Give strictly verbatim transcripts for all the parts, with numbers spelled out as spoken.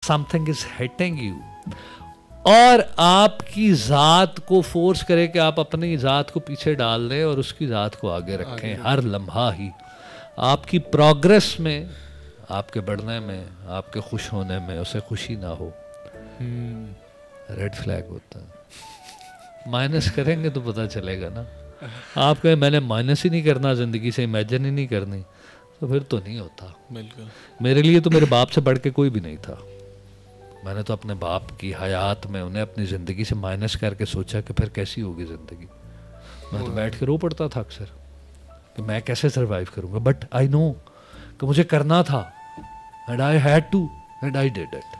Something is hitting you, और आपकी ज़ात को फोर्स करे कि आप अपनी ज़ात को पीछे डाल दें और उसकी ज़ात को आगे रखें, हर लम्हा ही आपकी प्रोग्रेस में, आपके बढ़ने में, आपके खुश होने में उसे खुशी ना हो, रेड फ्लैग होता है। माइनस करेंगे तो पता चलेगा ना। आप कहें मैंने माइनस ही नहीं करना, ज़िंदगी से इमेजिन ही नहीं करनी, तो फिर तो नहीं होता। बिल्कुल। मेरे लिए तो मेरे बाप से बढ़ के कोई भी नहीं था। मैंने तो अपने बाप की हयात में उन्हें अपनी ज़िंदगी से माइनस करके सोचा कि फिर कैसी होगी ज़िंदगी। मैं तो बैठ के रो पड़ता था अक्सर कि मैं कैसे सरवाइव करूँगा, बट आई नो कि मुझे करना था, and I had to, and I did it.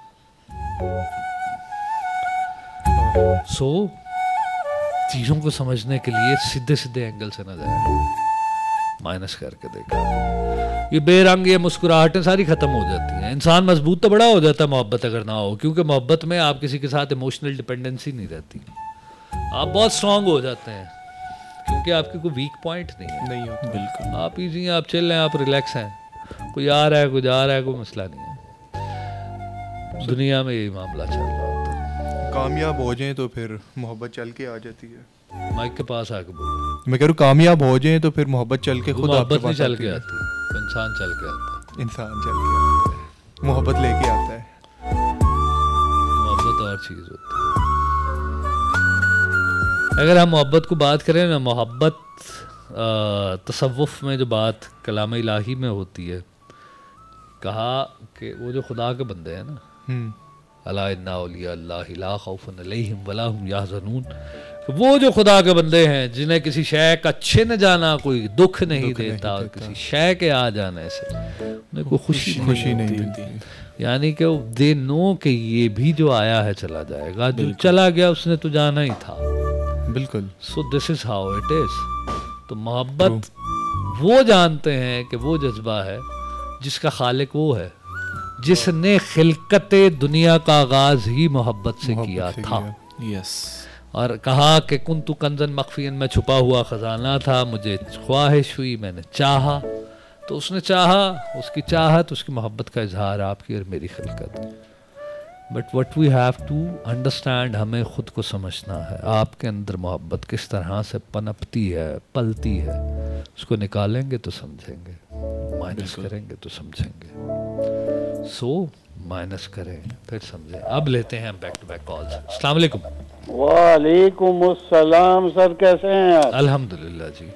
सो चीज़ों को समझने के लिए सीधे सीधे एंगल से न जाए, माइनस करके देखा। ये बेरंग, ये मुस्कुराहटें सारी ख़त्म हो जाती हैं। इंसान मजबूत तो बड़ा हो जाता है मोहब्बत अगर ना हो, क्योंकि मोहब्बत में आप किसी के साथ इमोशनल डिपेंडेंसी नहीं रहती। आप बहुत स्ट्रांग हो जाते हैं क्योंकि आपकी कोई वीक पॉइंट नहीं है। नहीं होता। बिल्कुल। आप इजी हैं, आप चिल हैं, आप रिलैक्स हैं। कोई आ रहा है, कोई जा रहा है, कोई मसला नहीं है। दुनिया में यही मामला चल रहा होता है। कामयाब हो जाएं तो फिर मोहब्बत चल के आ जाती है। माइक के पास आके बोलो। मैं कह रहा हूँ कामयाब हो जाएं तो फिर मोहब्बत चल के खुद आपके मोहब्बत नहीं पास चल आती के है। आती, इंसान चल के आता है। इंसान चल के आता है, मोहब्बत लेके आता है। मोहब्बत और चीज़ होती है। अगर हम मोहब्बत को बात करें ना, मोहब्बत तसव्वुफ में जो बात कलाम इलाही में होती है, कहा कि वो जो खुदा के बंदे हैं ना, अला इन्ना औलिया अल्लाह ला खौफुन अलैहिम वला हुम यहज़नून, वो जो खुदा के बंदे हैं जिन्हें किसी शय का छिन जाना कोई दुख नहीं दुख देता, नहीं और देता। किसी शय के आ जाने से उन्हें कोई खुशी खुशी नहीं नहीं होती। मिलती। यानी कि दे नो कि ये भी जो आया है चला जाएगा, जो चला गया उसने तो जाना ही था। बिल्कुल। So this is how it is. तो मोहब्बत वो जानते हैं कि वो जज्बा है जिसका खालिक वो है, जिसने खिलकत दुनिया का आगाज ही मोहब्बत से मोहब्बत किया से था। किया। यस। और कहा कि कुन्तु कंजन मखफियन, में छुपा हुआ खजाना था, मुझे ख्वाहिश हुई, मैंने चाहा, तो उसने चाहा, उसकी चाहत उसकी मोहब्बत का इजहार आपकी और मेरी खिलकत। But what we have to understand, हमें खुद को समझना है। आपके अंदर मोहब्बत किस तरह से पनपती है, पलती है, उसको निकालेंगे तो समझेंगे, माइनस करेंगे तो समझेंगे। सो माइनस करें फिर समझें। अब लेते हैं बैक टू बैक कॉल्स। अस्सलाम वालेकुम। वालेकुम अस्सलाम सर, कैसे हैं आप? अल्हम्दुलिल्लाह जी।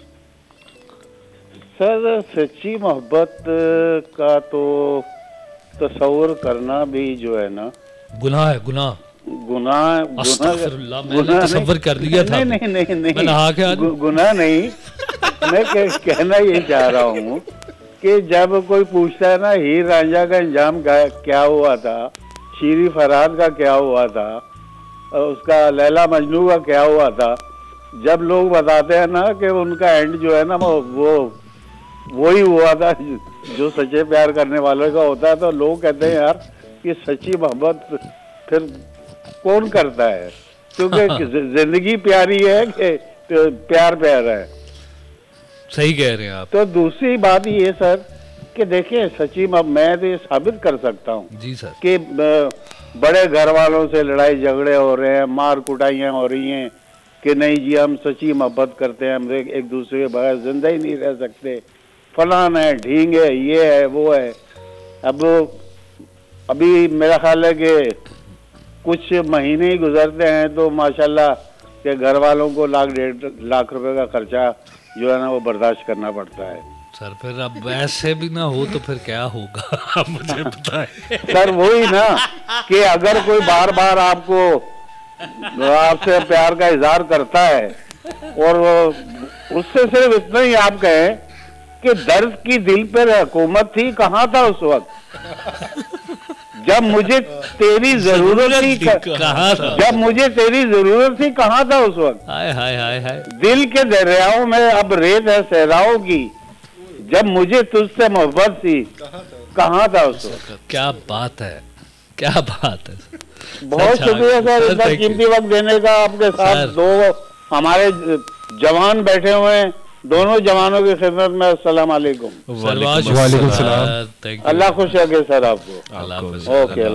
सर सच्ची मोहब्बत का तो तस्वुर करना भी जो है ना गुनाह है, गुनाह। गुनाह अस्तगफिरुल्लाह, मैंने गुनाह तसव्वुर कर लिया था। नहीं नहीं नहीं नहीं मैं नहा के आ जाऊं? गु- गुनाह नहीं। मैं कह- कहना ये चाह रहा हूँ कि जब कोई पूछता है ना हीर रांझा का अंजाम क्या क्या हुआ था, शीरी फराद का क्या हुआ था, और उसका लैला मजनू का क्या हुआ था, जब लोग बताते हैं ना कि उनका एंड जो है ना वो वो वही हुआ था जो सच्चे प्यार करने वालों का होता है, तो लोग कहते हैं यार कि सच्ची मोहब्बत फिर कौन करता है, क्योंकि जिंदगी प्यारी है कि प्यार प्यारा है। सही कह रहे हैं आप। तो दूसरी बात ये सर कि देखिए सच्ची मोहब्बत, मैं तो ये साबित कर सकता हूँ जी सर। कि बड़े घर वालों से लड़ाई झगड़े हो रहे हैं, मार कुटाइयाँ हो रही हैं कि नहीं जी हम सच्ची मोहब्बत करते हैं, हम एक दूसरे के बगैर जिंदा ही नहीं रह सकते, फलान है, ढींग है, ये है, वो है। अब अभी मेरा ख्याल है कि कुछ महीने ही गुजरते हैं तो माशाल्लाह के घर वालों को लाख डेढ़ लाख रुपए का खर्चा जो है ना वो बर्दाश्त करना पड़ता है। सर फिर अब ऐसे भी ना हो तो फिर क्या होगा, आप मुझे बताएं। सर वही ना कि अगर कोई बार बार आपको आपसे प्यार का इजहार करता है और उससे सिर्फ इतना ही आप कहें कि दर्द की दिल पर हुकूमत थी, कहाँ था उस वक्त जब मुझे तेरी जरूरत थी, कहाँ था? जब मुझे तेरी जरूरत थी कहाँ था उस वक्त? हाय हाय हाय हाय। दिल के दरियाओं में अब रेत है सहराओं की, जब मुझे तुझसे मोहब्बत थी कहाँ था उस वक्त? क्या बात है, क्या बात है। बहुत शुक्रिया सर इतना कीमती वक्त देने का। आपके साथ दो हमारे जवान बैठे हुए हैं, दोनों जवानों की खिदमत में अस्सलाम वालेकुम। वालेकुम सलाम। अल्लाह खुश रखे सर आपको। अल्लाह हाफ़िज़। ओके।